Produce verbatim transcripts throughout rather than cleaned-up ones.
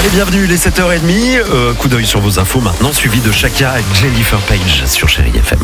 Allez, bienvenue, les sept heures trente. Euh, coup d'œil sur vos infos maintenant, suivi de Shaka et Jennifer Page sur Chérie F M.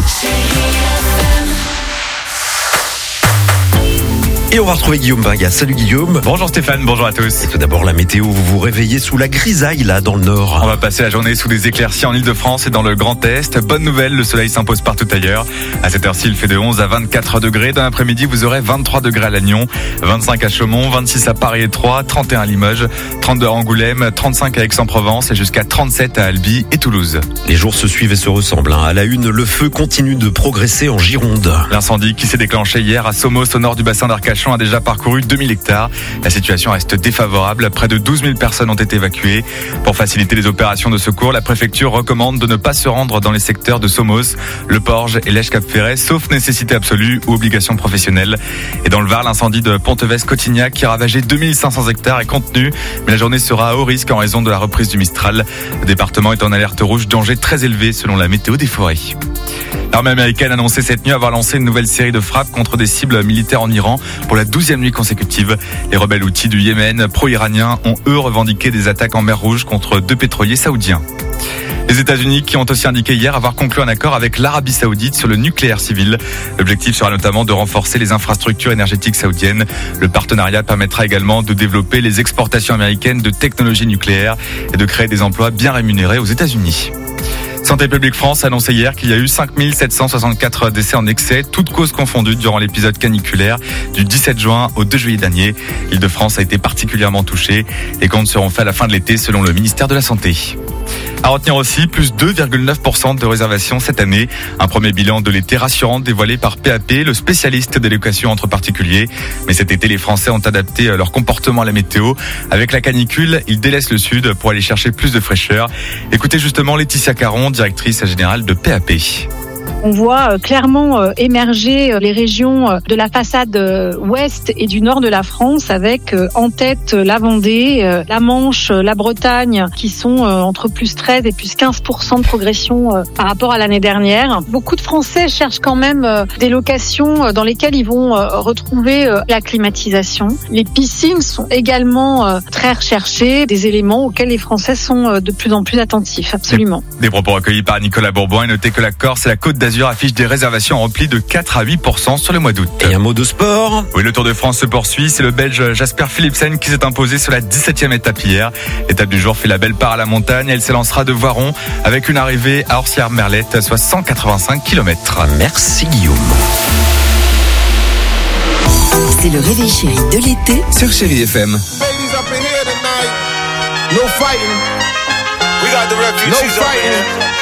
Et on va retrouver Guillaume Vargas. Salut Guillaume. Bonjour Stéphane, bonjour à tous. Et tout d'abord la météo, vous vous réveillez sous la grisaille là dans le nord. On va passer la journée sous des éclaircies en Ile-de-France et dans le Grand Est. Bonne nouvelle, le soleil s'impose partout ailleurs. À cette heure-ci, il fait de onze à vingt-quatre degrés. Dans l'après-midi, vous aurez vingt-trois degrés à Lannion, vingt-cinq à Chaumont, vingt-six à Paris et Troyes, trente et un à Limoges, trente-deux à Angoulême, trente-cinq à Aix-en-Provence et jusqu'à trente-sept à Albi et Toulouse. Les jours se suivent et se ressemblent. À la une, le feu continue de progresser en Gironde. L'incendie qui s'est déclenché hier à Somos, au nord du bassin d'Arcachon, a déjà parcouru deux mille hectares. La situation reste défavorable. Près de douze mille personnes ont été évacuées. Pour faciliter les opérations de secours, la préfecture recommande de ne pas se rendre dans les secteurs de Somos, Le Porge et Lèche-Cap-Ferret, sauf nécessité absolue ou obligation professionnelle. Et dans le Var, l'incendie de Pontevès-Cotignac qui a ravagé deux mille cinq cents hectares est contenu, mais la journée sera à haut risque en raison de la reprise du Mistral. Le département est en alerte rouge, danger très élevé selon la météo des forêts. L'armée américaine a annoncé cette nuit avoir lancé une nouvelle série de frappes contre des cibles militaires en Iran pour la douzième nuit consécutive. Les rebelles houthis du Yémen pro-iraniens ont eux revendiqué des attaques en mer Rouge contre deux pétroliers saoudiens. Les États-Unis qui ont aussi indiqué hier avoir conclu un accord avec l'Arabie Saoudite sur le nucléaire civil. L'objectif sera notamment de renforcer les infrastructures énergétiques saoudiennes. Le partenariat permettra également de développer les exportations américaines de technologies nucléaires et de créer des emplois bien rémunérés aux États-Unis. Santé publique France a annoncé hier qu'il y a eu cinq mille sept cent soixante-quatre décès en excès, toutes causes confondues durant l'épisode caniculaire du dix-sept juin au deux juillet dernier. L'Île-de-France a été particulièrement touchée. Les comptes seront faits à la fin de l'été selon le ministère de la Santé. À retenir aussi, plus deux virgule neuf pour cent de réservations cette année. Un premier bilan de l'été rassurant dévoilé par P A P, le spécialiste des locations entre particuliers. Mais cet été, les Français ont adapté leur comportement à la météo. Avec la canicule, ils délaissent le sud pour aller chercher plus de fraîcheur. Écoutez justement Laetitia Caron, directrice générale de P A P. On voit clairement émerger les régions de la façade ouest et du nord de la France avec en tête la Vendée, la Manche, la Bretagne qui sont entre plus treize et plus quinze pour cent de progression par rapport à l'année dernière. Beaucoup de Français cherchent quand même des locations dans lesquelles ils vont retrouver la climatisation. Les piscines sont également très recherchées, des éléments auxquels les Français sont de plus en plus attentifs, absolument. Des, des propos recueillis par Nicolas Bourbon. Et notez que la Corse et la Côte d'Azur affiche des réservations remplies de quatre à huit pour cent sur le mois d'août. Et un mot de sport. Oui, le Tour de France se poursuit. C'est le Belge Jasper Philipsen qui s'est imposé sur la dix-septième étape hier. L'étape du jour fait la belle part à la montagne. Elle s'élancera de Voiron avec une arrivée à Orsières-Merlette, soit cent quatre-vingt-cinq kilomètres. Merci Guillaume. C'est le réveil chéri de l'été sur Chérie F M. No fighting. We got the refugees no fighting.